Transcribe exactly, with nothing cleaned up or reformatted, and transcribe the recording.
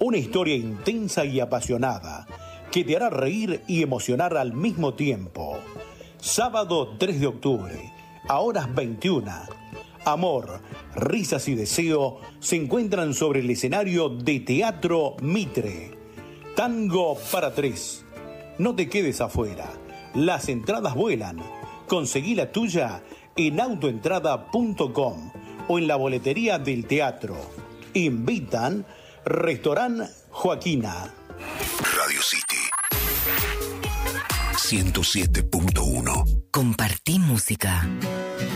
Una historia intensa y apasionada que te hará reír y emocionar al mismo tiempo. Sábado tres de octubre, a horas veintiuna. Amor, risas y deseo se encuentran sobre el escenario de Teatro Mitre. Tango para tres. No te quedes afuera. Las entradas vuelan. Conseguí la tuya en autoentrada punto com o en la boletería del teatro. Invitan Restaurant Joaquina. Radio City ciento siete punto uno. Compartí música.